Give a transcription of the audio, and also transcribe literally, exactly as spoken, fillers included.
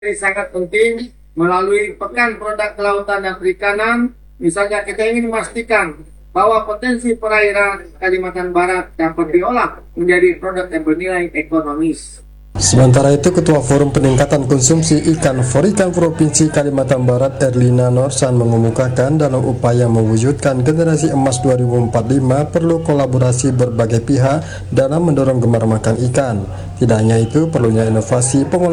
Ini sangat penting melalui pekan produk kelautan dan perikanan. Misalnya kita ingin memastikan bahwa potensi perairan Kalimantan Barat dapat diolah menjadi produk yang bernilai ekonomis. Sementara itu, Ketua Forum Peningkatan Konsumsi Ikan Forikan Provinsi Kalimantan Barat, Erlina Norsan, mengemukakan dalam upaya mewujudkan generasi emas dua ribu empat puluh lima perlu kolaborasi berbagai pihak dalam mendorong gemar makan ikan. Tidak hanya itu, perlunya inovasi pengolahan